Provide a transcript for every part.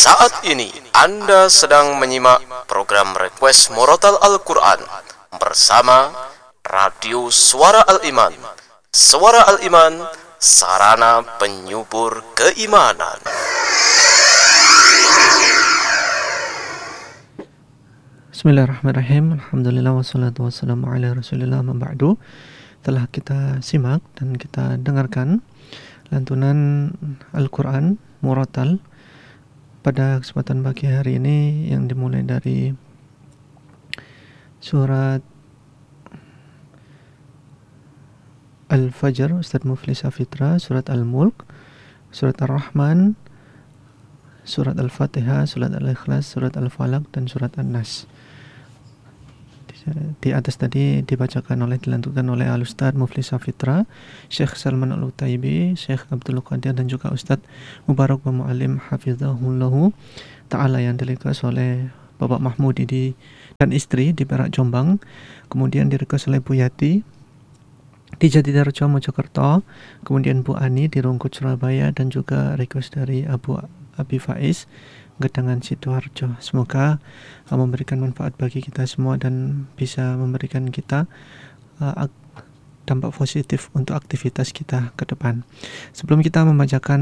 Saat ini Anda sedang menyimak program Request Murotal Al-Quran bersama Radio Suara Al-Iman. Suara Al-Iman, sarana penyubur keimanan. Bismillahirrahmanirrahim. Alhamdulillah wassalatu wassalamu ala rasulillah ma'ba'du. Telah kita simak dan kita dengarkan lantunan Al-Quran Murotal pada kesempatan pagi hari ini yang dimulai dari surat Al-Fajr Ustaz Mufli Safitra, surat Al-Mulk, surat Ar-Rahman, surat Al-Fatihah, surat Al-Ikhlas, surat Al-Falaq, dan surat An-Nas. Di atas tadi dilantunkan oleh Al-Ustaz Mufli Safitra, Syekh Salman Al-Utaibi, Syekh Abdul Qadir, dan juga Ustaz Mubarak bin Mu'alim Hafizahullahu Ta'ala, yang direquest oleh Bapak Mahmudi dan istri di Perak Jombang, kemudian direquest oleh Bu Yati di Jatidarjo Mojokerto, kemudian Bu Ani di Rungkut Surabaya, dan juga request dari Abu Abi Faiz Gedangan Sidoarjo. Semoga memberikan manfaat bagi kita semua dan bisa memberikan kita dampak positif untuk aktivitas kita ke depan. Sebelum kita membacakan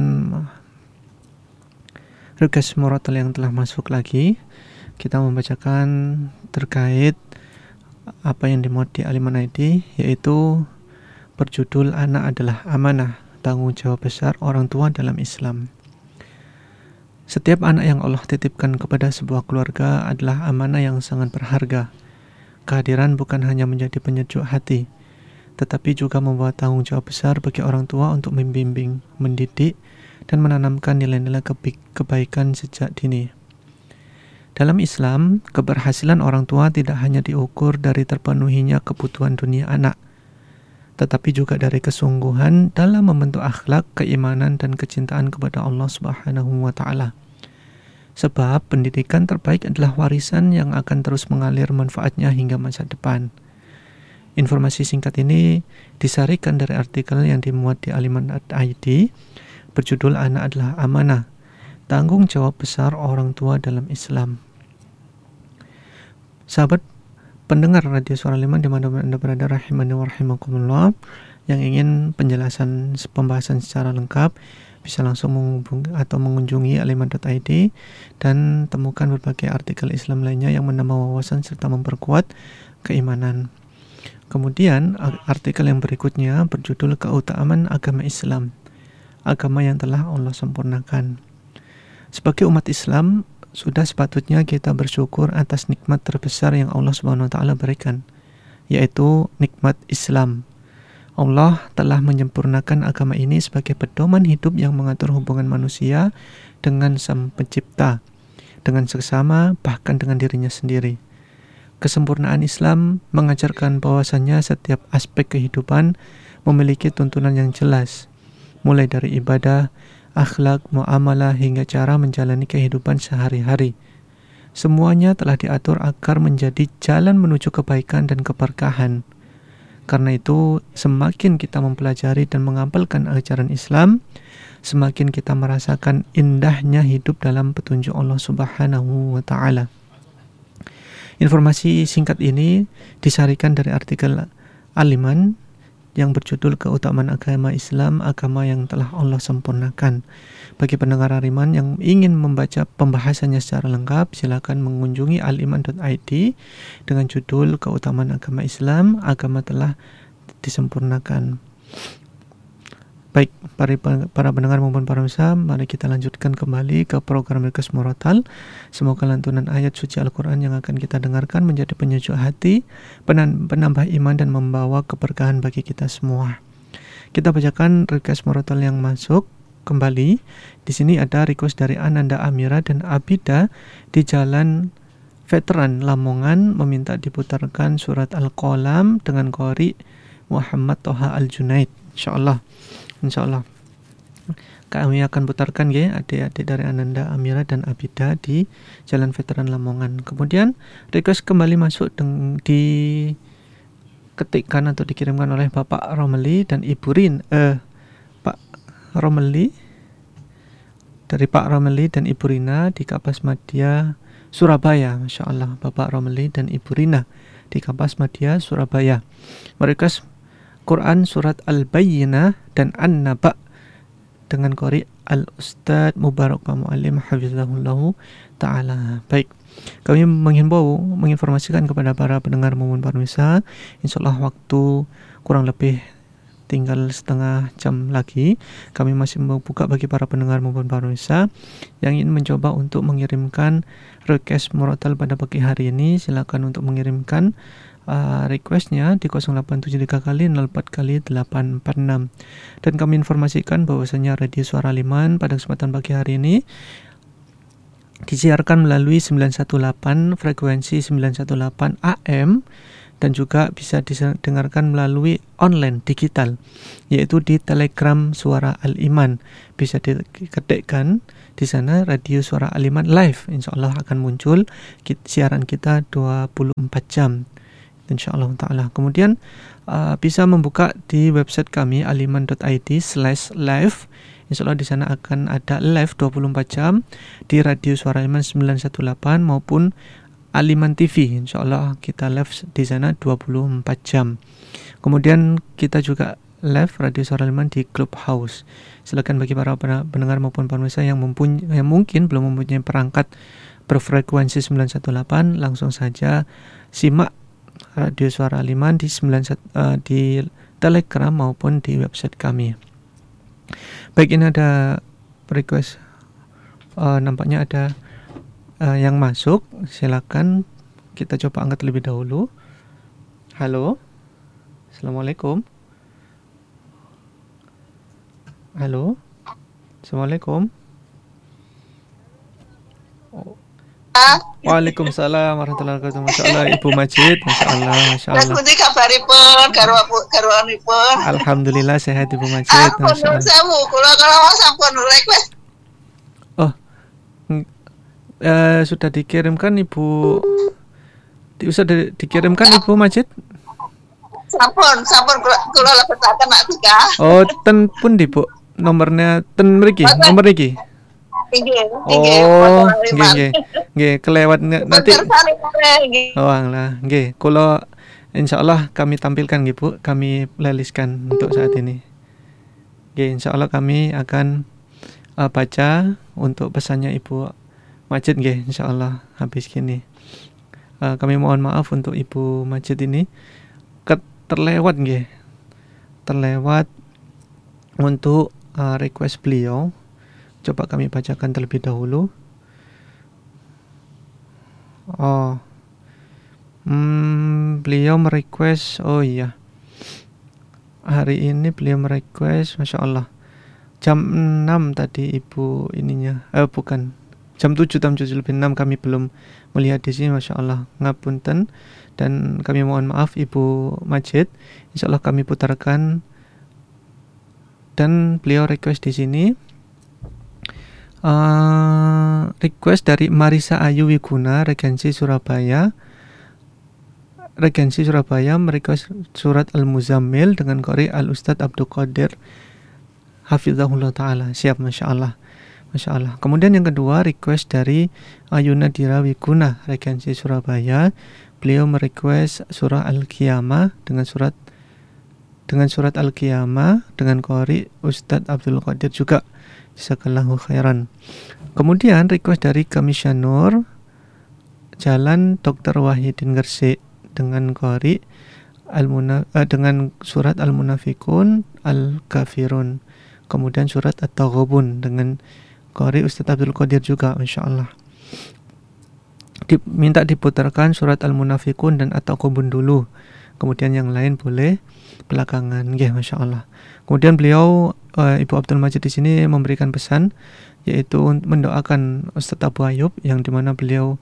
request murotal yang telah masuk lagi, kita membacakan terkait apa yang dimuat di Al-Iman ID, yaitu berjudul Anak Adalah Amanah, Tanggung Jawab Besar Orang Tua dalam Islam. Setiap anak yang Allah titipkan kepada sebuah keluarga adalah amanah yang sangat berharga. Kehadiran bukan hanya menjadi penyejuk hati, tetapi juga membawa tanggung jawab besar bagi orang tua untuk membimbing, mendidik, dan menanamkan nilai-nilai kebaikan sejak dini. Dalam Islam, keberhasilan orang tua tidak hanya diukur dari terpenuhinya kebutuhan dunia anak, tetapi juga dari kesungguhan dalam membentuk akhlak, keimanan, dan kecintaan kepada Allah Subhanahu wa Ta'ala. Sebab pendidikan terbaik adalah warisan yang akan terus mengalir manfaatnya hingga masa depan. Informasi singkat ini disarikan dari artikel yang dimuat di Al-Iman.id berjudul Anak Adalah Amanah, Tanggung Jawab Besar Orang Tua dalam Islam. Sahabat pendengar Radio Suara Al-Iman dimanapun Anda berada, rahimani wa rahimakumullah, yang ingin penjelasan pembahasan secara lengkap bisa langsung menghubungi atau mengunjungi Al-Iman.id dan temukan berbagai artikel Islam lainnya yang menambah wawasan serta memperkuat keimanan. Kemudian artikel yang berikutnya berjudul Keutamaan Agama Islam, agama yang telah Allah sempurnakan. Sebagai umat Islam, sudah sepatutnya kita bersyukur atas nikmat terbesar yang Allah Subhanahu wa Ta'ala berikan, yaitu nikmat Islam. Allah telah menyempurnakan agama ini sebagai pedoman hidup yang mengatur hubungan manusia dengan Sang Pencipta, dengan sesama, bahkan dengan dirinya sendiri. Kesempurnaan Islam mengajarkan bahwasannya setiap aspek kehidupan memiliki tuntunan yang jelas, mulai dari ibadah, akhlak, muamalah, hingga cara menjalani kehidupan sehari-hari. Semuanya telah diatur agar menjadi jalan menuju kebaikan dan keberkahan. Karena itu, semakin kita mempelajari dan mengamalkan ajaran Islam, semakin kita merasakan indahnya hidup dalam petunjuk Allah Subhanahu wa Ta'ala. Informasi singkat ini disarikan dari artikel Al-Iman yang berjudul Keutamaan Agama Islam, agama yang telah Allah sempurnakan. Bagi pendengar Al-Iman yang ingin membaca pembahasannya secara lengkap, silakan mengunjungi Al-Iman.id dengan judul Keutamaan Agama Islam, agama telah disempurnakan. Baik, para pendengar maupun para pemirsa, mari kita lanjutkan kembali ke program Request Murotal. Semoga lantunan ayat suci Al-Quran yang akan kita dengarkan menjadi penyejuk hati, penambah iman, dan membawa keberkahan bagi kita semua. Kita bacakan Request Murotal yang masuk kembali. Di sini ada request dari Ananda Amira dan Abida di Jalan Veteran Lamongan, meminta diputarkan surat Al-Qalam dengan qori Muhammad Toha Al-Junaid. Insyaallah kami akan putarkan ya adik-adik dari Ananda Amira dan Abida di Jalan Veteran Lamongan. Kemudian request kembali masuk diketikkan atau dikirimkan oleh Bapak Romeli dan Ibu Rin Pak Romeli dari Pak Romeli dan Ibu Rina di Kapas Madya Surabaya. Masya Allah, Bapak Romeli dan Ibu Rina di Kapas Madya Surabaya merequest Quran surat Al-Bayyinah dan An-Naba dengan qari Al-Ustadz Mubarak Mu'alim hafizahullahu ta'ala. Baik, kami menginformasikan kepada para pendengar maupun pemirsa, insyaallah waktu kurang lebih tinggal setengah jam lagi. Kami masih membuka bagi para pendengar maupun pemirsa yang ingin mencoba untuk mengirimkan request murotal pada pagi hari ini. Silakan untuk mengirimkan requestnya di 0873 kali 04 kali 846. Dan kami informasikan bahwasanya Radio Suara Liman pada kesempatan pagi hari ini disiarkan melalui 918 frekuensi 918 AM dan juga bisa didengarkan melalui online digital, yaitu di Telegram Suara Al-Iman. Bisa diketikkan di sana Radio Suara Al-Iman live. Insyaallah akan muncul siaran kita 24 jam. Insyaallah ta'ala. Kemudian bisa membuka di website kami aliman.id/live. Insyaallah di sana akan ada live 24 jam di Radio Suara Al-Iman 918 maupun Aliman TV. Insyaallah kita live di sana 24 jam. Kemudian kita juga live Radio Suara Al-Iman di Clubhouse. Silakan bagi para pendengar maupun pemirsa yang mungkin belum mempunyai perangkat berfrekuensi 918, langsung saja simak Radio Suara Al-Iman di Telegram maupun di website kami. Baik, ini ada request, nampaknya ada yang masuk. Silakan kita coba angkat terlebih dahulu. Halo, assalamualaikum. Halo, assalamualaikum. Waalaikumsalam warahmatullahi wabarakatuh. Masya Allah, Ibu Majid. Masya Allah, Masya Allah. Pundi kabaripun garwanipun? Alhamdulillah sehat Ibu Majid. Masya Allah. Samu, kula sampun request. Oh, sudah dikirimkan Ibu. Sudah dikirimkan Ibu Majid? Sampun kula lebetaken nak tiga. Oh, ten pun di Bu. Nomornya ten mriki, nomor iki. Oh, nggih, kelewat nanti. Oh, lah, nggih. Kula insyaallah kami tampilkan nggih, Bu. Kami playlistkan untuk saat ini. Nggih, insyaallah kami akan baca untuk pesannya Ibu Majid nggih, insyaallah habis gini. Kami mohon maaf untuk Ibu Majid ini terlewat nggih. Terlewat untuk request beliau. Coba kami bacakan terlebih dahulu. Oh, beliau merequest. Oh iya, hari ini beliau merequest, Masya Allah, jam 6 tadi Ibu ininya. Bukan, jam 7 lebih 6 kami belum melihat di sini. Masya Allah, ngapunten dan kami mohon maaf Ibu Majid. Insya Allah kami putarkan. Dan beliau request di sini. Request dari Marisa Ayu Wiguna, Regensi Surabaya merequest surat Al-Muzammil dengan qari Al-Ustadz Abdul Qadir hafizahullah ta'ala. Siap, Masya Allah. Masya Allah. Kemudian yang kedua, request dari Ayu Nadira Wiguna, Regensi Surabaya. Beliau merequest surah Al-Qiyamah dengan surat Al-Qiyamah dengan qari Ustadz Abdul Qadir juga. Jazakallahu khairan. Kemudian request dari Komisioner Jalan Dr. Wahidin Gresik dengan qari dengan surat Al-Munafikun, Al-Kafirun. Kemudian surat At-Taghabun dengan qari Ustadz Abdul Qadir juga, insyaallah. Minta diputarkan surat Al-Munafikun dan At-Taghabun dulu. Kemudian yang lain boleh belakangan, nggih, masyaallah. Kemudian beliau Ibu Abdul Majid di sini memberikan pesan, yaitu mendoakan Ustadz Abu Ayub yang dimana beliau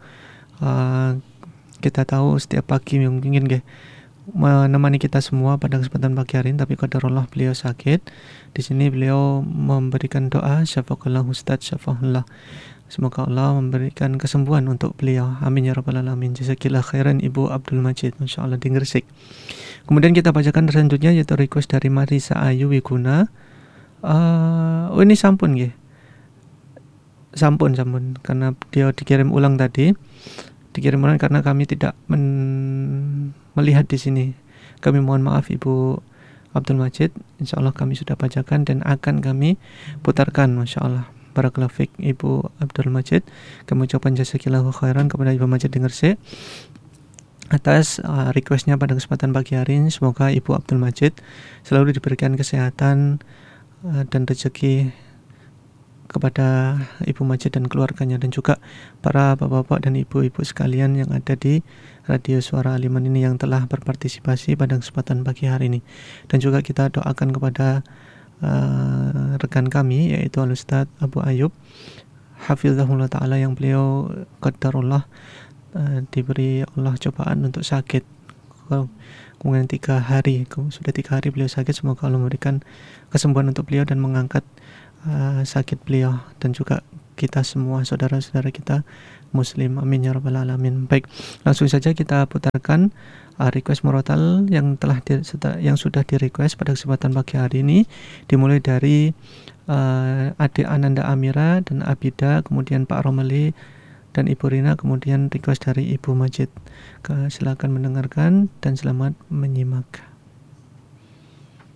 kita tahu setiap pagi mungkin nggih menemani kita semua pada kesempatan pagi hari ini, tapi qadarullah beliau sakit. Di sini beliau memberikan doa syafaqallahu Ustadz syafaqallah. Semoga Allah memberikan kesembuhan untuk beliau. Amin ya rabbal alamin. Jazakillah khairan Ibu Abdul Majid, masyaallah di Gresik. Kemudian kita bacakan selanjutnya yaitu request dari Marisa Ayu Wiguna. Oh, ini sampun nggih. Sampun karena dia dikirim ulang tadi. Dikirim ulang karena kami tidak melihat di sini. Kami mohon maaf Ibu Abdul Majid. Insya Allah kami sudah bacakan dan akan kami putarkan. Masya Allah. Barakallahu fiik Ibu Abdul Majid. Kami ucapkan jazakillahu khairan kepada Ibu Majid Dengersik atas requestnya pada kesempatan pagi hari ini. Semoga Ibu Abdul Majid selalu diberikan kesehatan dan rezeki kepada Ibu Majid dan keluarganya, dan juga para bapak-bapak dan ibu-ibu sekalian yang ada di Radio Suara Al-Iman ini yang telah berpartisipasi pada kesempatan pagi hari ini. Dan juga kita doakan kepada rekan kami yaitu Al-Ustaz Abu Ayub hafizahullah ta'ala yang beliau qadarullah diberi Allah cobaan untuk sakit, kemudian 3 hari beliau sakit. Semoga Allah memberikan kesembuhan untuk beliau dan mengangkat sakit beliau dan juga kita semua saudara-saudara kita muslim, amin ya rabbal alamin. Baik, langsung saja kita putarkan request murotal yang sudah di request pada kesempatan pagi hari ini, dimulai dari adik Ananda Amira dan Abida, kemudian Pak Romali dan Ibu Rina, kemudian request dari Ibu Majid. Silakan mendengarkan dan selamat menyimak.